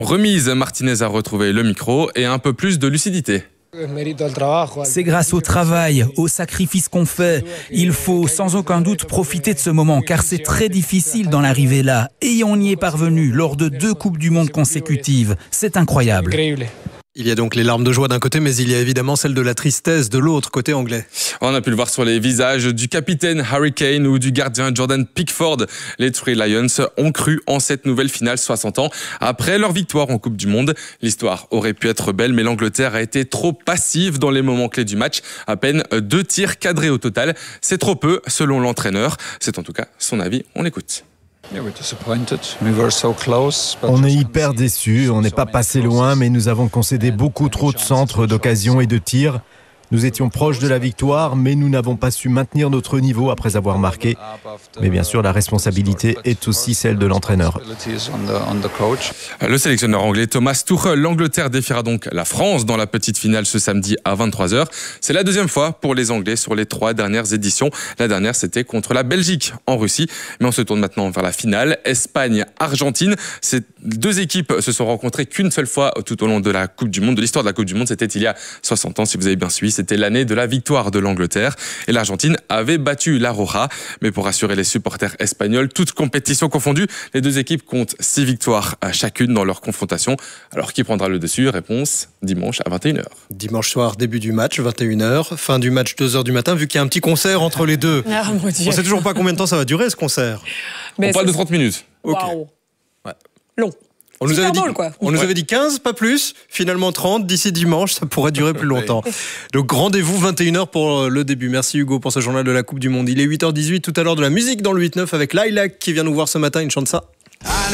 Remise, Martinez a retrouvé le micro et un peu plus de lucidité. C'est grâce au travail, au sacrifice qu'on fait. Il faut sans aucun doute profiter de ce moment car c'est très difficile d'en arriver là. Et on y est parvenu lors de 2 Coupes du Monde consécutives. C'est incroyable. Il y a donc les larmes de joie d'un côté, mais il y a évidemment celle de la tristesse de l'autre côté anglais. On a pu le voir sur les visages du capitaine Harry Kane ou du gardien Jordan Pickford. Les Three Lions ont cru en cette nouvelle finale 60 ans après leur victoire en Coupe du Monde. L'histoire aurait pu être belle, mais l'Angleterre a été trop passive dans les moments clés du match. À peine 2 tirs cadrés au total. C'est trop peu, selon l'entraîneur. C'est en tout cas son avis. On l'écoute. On est hyper déçus, on n'est pas passé loin, mais nous avons concédé beaucoup trop de centres, d'occasions et de tirs. Nous étions proches de la victoire, mais nous n'avons pas su maintenir notre niveau après avoir marqué. Mais bien sûr, la responsabilité est aussi celle de l'entraîneur. Le sélectionneur anglais Thomas Tuchel, l'Angleterre défiera donc la France dans la petite finale ce samedi à 23h. C'est la 2e fois pour les Anglais sur les 3 dernières éditions. La dernière, c'était contre la Belgique en Russie. Mais on se tourne maintenant vers la finale. Espagne-Argentine. Ces 2 équipes se sont rencontrées qu'une seule fois tout au long de la Coupe du Monde, de l'histoire de la Coupe du Monde. C'était il y a 60 ans, si vous avez bien suivi. C'était l'année de la victoire de l'Angleterre. Et l'Argentine avait battu la Roja. Mais pour rassurer les supporters espagnols, toutes compétitions confondues, les 2 équipes comptent 6 victoires chacune dans leur confrontation. Alors qui prendra le dessus? Réponse dimanche à 21h. Dimanche soir, début du match, 21h. Fin du match, 2h du matin, vu qu'il y a un petit concert entre les deux. Ah, mon Dieu. On ne sait toujours pas combien de temps ça va durer ce concert. Mais on parle de 30 minutes. Ok. Wow. Ouais. Long. On nous avait dit, drôle, quoi. on nous avait dit 15, pas plus. Finalement 30, d'ici dimanche, ça pourrait durer plus longtemps. Donc rendez-vous 21h pour le début. Merci Hugo pour ce journal de la Coupe du Monde. Il est 8h18, tout à l'heure de la musique dans le 8-9 avec Lilac qui vient nous voir ce matin, il chante ça.